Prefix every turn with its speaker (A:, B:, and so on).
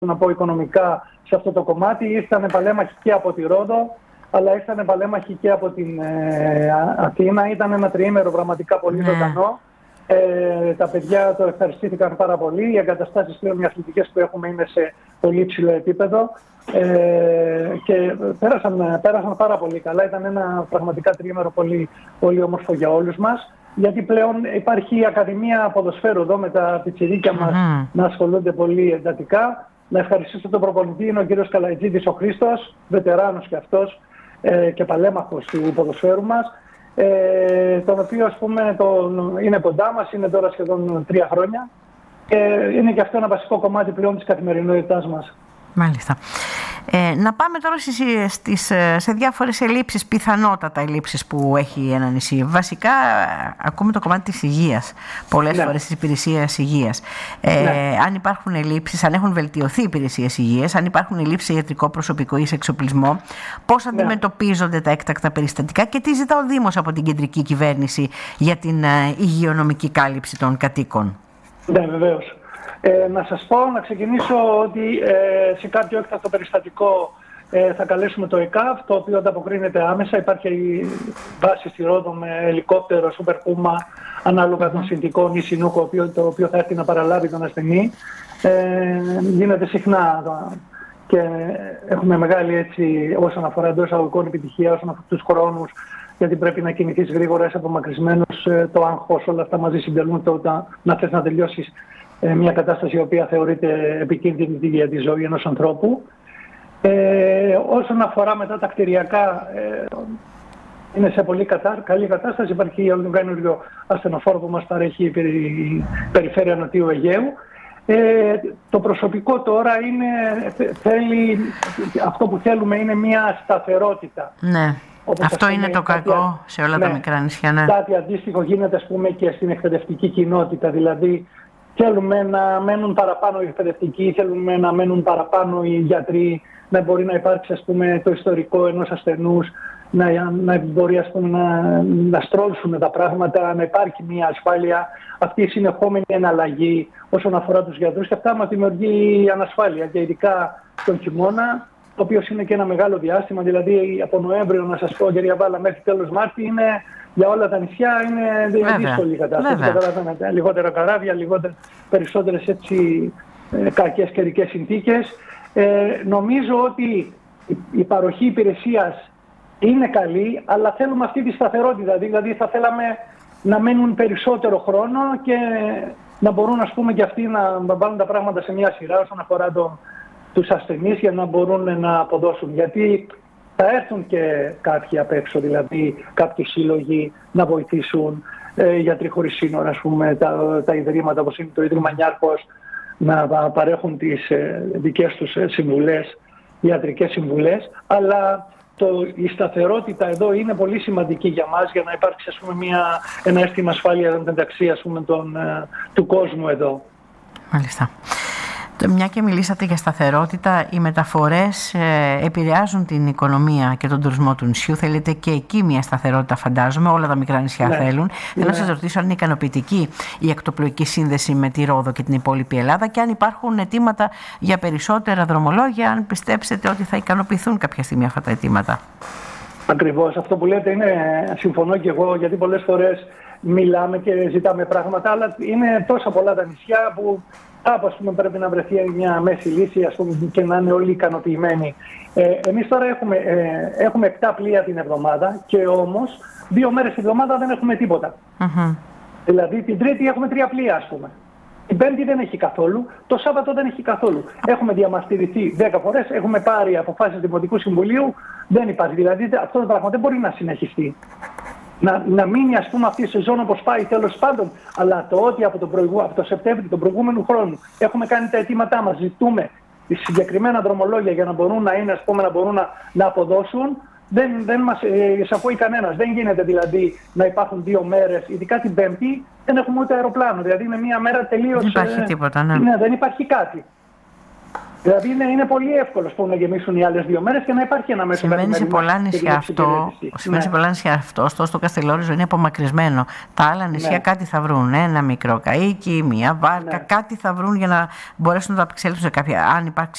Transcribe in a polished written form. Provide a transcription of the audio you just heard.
A: να πω οικονομικά σε αυτό το κομμάτι. Ήρθαν παλέμαχοι και από τη Ρόδο, αλλά ήρθαν παλέμαχοι και από την Αθήνα. Ήταν ένα τριήμερο πραγματικά πολύ ζωντανό. Τα παιδιά το ευχαριστήθηκαν πάρα πολύ. Οι εγκαταστάσεις πλέον οι αθλητικές που έχουμε είναι σε πολύ υψηλό επίπεδο και πέρασαν πάρα πολύ καλά. Ήταν ένα πραγματικά τριήμερο πολύ, πολύ όμορφο για όλους μας. Γιατί πλέον υπάρχει η Ακαδημία Ποδοσφαίρου εδώ με τα πιτσιρίκια μας να ασχολούνται πολύ εντατικά. Να ευχαριστήσω τον προπονητή, είναι ο κύριος Καλαϊτζίδης ο Χρήστος, βετεράνος και αυτός και παλέμαχος του ποδοσφαίρου μας, τον οποίο ας πούμε είναι κοντά μας, είναι τώρα σχεδόν 3 χρόνια και είναι και αυτό ένα βασικό κομμάτι πλέον της καθημερινότητάς μας.
B: Μάλιστα. Να πάμε τώρα σε διάφορες ελλείψεις, πιθανότατα ελλείψεις που έχει ένα νησί. Βασικά ακούμε το κομμάτι της υγείας, πολλές φορές της υπηρεσίας υγείας. Αν υπάρχουν ελλείψεις, αν έχουν βελτιωθεί οι υπηρεσίες υγείας, αν υπάρχουν ελλείψεις σε ιατρικό προσωπικό ή σε εξοπλισμό, πώς αντιμετωπίζονται τα έκτακτα περιστατικά και τι ζητά ο Δήμος από την κεντρική κυβέρνηση για την υγειονομική κάλυψη των κατοίκων.
A: Ναι, βεβαίως. Να σας πω, να ξεκινήσω ότι σε κάποιο έκτακτο περιστατικό θα καλέσουμε το ΕΚΑΒ, το οποίο ανταποκρίνεται άμεσα. Υπάρχει η βάση στη Ρόδο με ελικόπτερο, Super Puma, ανάλογα των συνθηκών ή Σινούκο, το οποίο θα έρθει να παραλάβει τον ασθενή. Γίνεται συχνά και έχουμε μεγάλη έτσι, όσον αφορά εντός εισαγωγικών επιτυχία, όσον αφορά τους χρόνους, γιατί πρέπει να κινηθείς γρήγορα, είσαι απομακρυσμένος, το άγχος, όλα αυτά μαζί συντελούν να θες να τελειώσεις μια κατάσταση η οποία θεωρείται επικίνδυνη για τη ζωή ενός ανθρώπου. Όσον αφορά μετά τα κτηριακά, είναι σε πολύ καλή κατάσταση. Υπάρχει το καινούριο ασθενοφόρο που μας παρέχει η Περιφέρεια Νοτιού Αιγαίου. Το προσωπικό τώρα αυτό που θέλουμε είναι μια σταθερότητα.
B: Ναι. Αυτό είναι το κακό σε όλα τα μικρά νησιά. Ναι.
A: Κάτι αντίστοιχο γίνεται ας πούμε και στην εκπαιδευτική κοινότητα, δηλαδή θέλουμε να μένουν παραπάνω οι εκπαιδευτικοί, θέλουμε να μένουν παραπάνω οι γιατροί, να μπορεί να υπάρξει ας πούμε, το ιστορικό ενός ασθενούς, να μπορεί ας πούμε, να στρώσουν τα πράγματα, να υπάρχει μια ασφάλεια. Αυτή η συνεχόμενη εναλλαγή όσον αφορά τους γιατρούς και αυτά μας δημιουργεί ανασφάλεια και ειδικά τον χειμώνα, το οποίο είναι και ένα μεγάλο διάστημα, δηλαδή από Νοέμβριο να σας πω κυρία Βάλα μέχρι τέλος Μάρτη είναι για όλα τα νησιά είναι δύσκολη η κατάσταση. Καταλαβαίνετε, λιγότερα καράβια, περισσότερες έτσι κακές καιρικές συνθήκες. Νομίζω ότι η παροχή υπηρεσίας είναι καλή, αλλά θέλουμε αυτή τη σταθερότητα. Δηλαδή θα θέλαμε να μένουν περισσότερο χρόνο και να μπορούν ας πούμε και αυτοί να βάλουν τα πράγματα σε μια σειρά όσον αφορά τους ασθενείς για να μπορούν να αποδώσουν. Γιατί θα έρθουν και κάποιοι απ' έξω, δηλαδή κάποιοι σύλλογοι να βοηθήσουν, γιατροί χωρίς σύνορα, ας πούμε, τα ιδρύματα όπως είναι το Ίδρυμα Νιάρχος, να παρέχουν τις δικές τους συμβουλές, ιατρικές συμβουλές, αλλά η σταθερότητα εδώ είναι πολύ σημαντική για μας για να υπάρξει ας πούμε, ένα αίσθημα ασφάλειας μεταξύ ας πούμε, του κόσμου εδώ.
B: Μάλιστα. Μια και μιλήσατε για σταθερότητα, οι μεταφορές επηρεάζουν την οικονομία και τον τουρισμό του νησιού. Θέλετε και εκεί μια σταθερότητα, φαντάζομαι. Όλα τα μικρά νησιά θέλουν. Θέλω να σας ρωτήσω αν είναι ικανοποιητική η ακτοπλοϊκή σύνδεση με τη Ρόδο και την υπόλοιπη Ελλάδα και αν υπάρχουν αιτήματα για περισσότερα δρομολόγια, αν πιστέψετε ότι θα ικανοποιηθούν κάποια στιγμή αυτά τα αιτήματα.
A: Ακριβώς. Αυτό που λέτε συμφωνώ και εγώ, γιατί πολλές φορές μιλάμε και ζητάμε πράγματα, αλλά είναι τόσα πολλά τα νησιά που ας πούμε, πρέπει να βρεθεί μια μέση λύση ας πούμε, και να είναι όλοι ικανοποιημένοι. Εμείς τώρα έχουμε 7 πλοία την εβδομάδα και όμως 2 μέρες την εβδομάδα δεν έχουμε τίποτα. Δηλαδή την Τρίτη έχουμε 3 πλοία ας πούμε. Την Πέμπτη δεν έχει καθόλου, το Σάββατο δεν έχει καθόλου. Έχουμε διαμαρτυρηθεί 10 φορές, έχουμε πάρει αποφάσεις Δημοτικού Συμβουλίου, δεν υπάρχει. Δηλαδή αυτό το πράγμα δεν μπορεί να συνεχιστεί. Να μείνει ας πούμε αυτή η σεζόν όπως πάει τέλος πάντων, αλλά το ότι από το Σεπτέμβριο του προηγούμενου χρόνου έχουμε κάνει τα αιτήματά μας, ζητούμε συγκεκριμένα δρομολόγια για να μπορούν να είναι, ας πούμε, να μπορούν να αποδώσουν, δεν μας εισακούει κανένας. Δεν γίνεται δηλαδή να υπάρχουν 2 μέρες, ειδικά την Πέμπτη, δεν έχουμε ούτε αεροπλάνο. Δηλαδή είναι μια μέρα τελείως.
B: Δεν υπάρχει τίποτα, ναι.
A: Δεν υπάρχει κάτι. Δηλαδή είναι πολύ εύκολο να γεμίσουν οι άλλες 2 μέρες και να υπάρχει ένα μέσο.
B: Συμβαίνει σε πολλά νησιά αυτό. Συμβαίνει σε πολλά νησιά αυτό. Ωστόσο, το Καστελόριζο είναι απομακρυσμένο. Τα άλλα νησιά κάτι θα βρουν. Ένα μικρό καΐκι, μία βάρκα, κάτι θα βρουν για να μπορέσουν να το απεξέλθουν σε κάποια. Αν υπάρξει